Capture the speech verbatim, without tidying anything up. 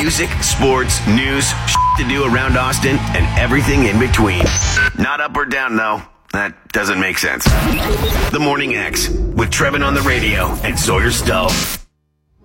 Music, sports, news, shit to do around Austin, and everything in between. Not up or down, though. That doesn't make sense. The Morning X with Trevin on the radio and Sawyer Stull.